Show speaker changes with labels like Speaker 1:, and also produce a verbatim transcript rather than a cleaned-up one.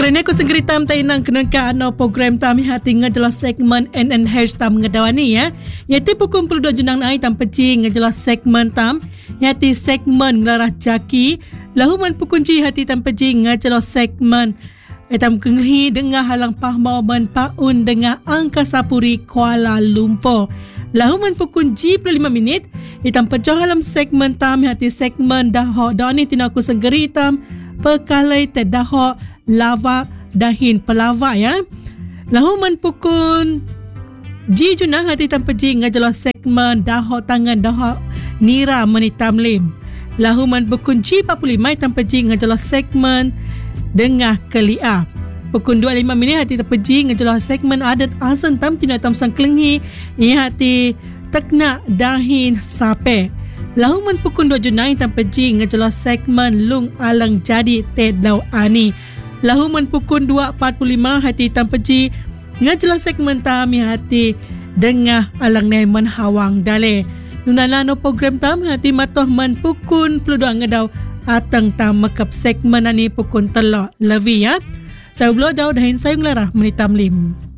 Speaker 1: Ini aku segeri tam tainang kenangka ano program tam hati ngejelas segmen N N H tam ngedawani ya. Yaitu pukul dua puluh junang nai tam peci ngejelas segmen tam hati segmen ngelarah jaki. Lahuman pukul ji hati tam peci ngejelas segmen etam kenghi dengar halang pahmau men paun dengar Angkasa Puri Kuala Lumpur. Lahuman pukul ji puluh lima minit hitam pecah halam segmen tam hati segmen dahok dani tinaku segeri tam perkalai tedahok lava dahin pelava ya. Lahuman pukul ji junang hati tanpa ji ngajelas segmen dahok tangan dahok nira menitam lim. Lahuman pukul ji empat puluh lima tanpa ji ngajelas segmen dengah kelia. Pukul dua puluh lima minit hati tanpa ji ngajelas segmen adat asan tam kina tam sang kelengi ia hati teknak dahin sape. Lahuman pukul dua junang tanpa ji ngajelas segmen lung alang jadi tedau ani. Lahuman pukul dua empat puluh lima hati tanpa ji ngajelas segmen tami hati dengah alang naiman hawang dale. Nunalano program tam hati matoh man pukul puluh dua ngedau atang tam mekap segmen ani pukul telok levi ya. Saya belum jauh dahin sayung lerah menitam lim.